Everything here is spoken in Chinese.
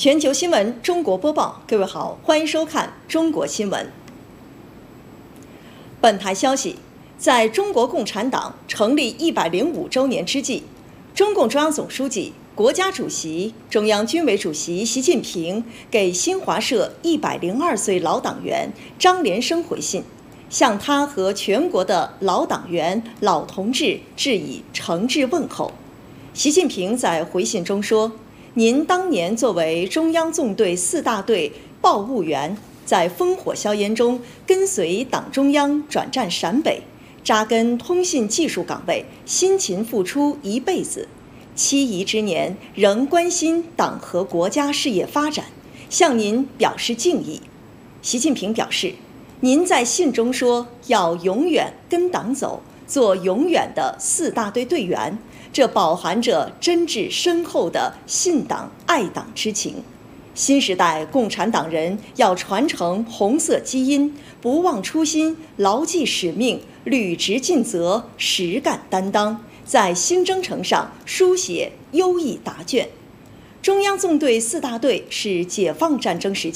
全球新闻中国播报，各位好，欢迎收看中国新闻。本台消息，在中国共产党成立105周年之际，中共中央总书记、国家主席、中央军委主席习近平给新华社102岁老党员张连生回信，向他和全国的老党员、老同志致以诚挚问候。习近平在回信中说：“您当年作为中央纵队4大队报务员，在烽火硝烟中跟随党中央转战陕北，扎根通信技术岗位，辛勤付出一辈子。7移之年仍关心党和国家事业发展，向您表示敬意。”习近平表示，您在信中说要永远跟党走，做永远的4大队队员，这饱含着真挚深厚的信党爱党之情。新时代共产党人要传承红色基因，不忘初心，牢记使命，履职尽责，实干担当，在新征程上书写优异答卷。中央纵队4大队是解放战争时期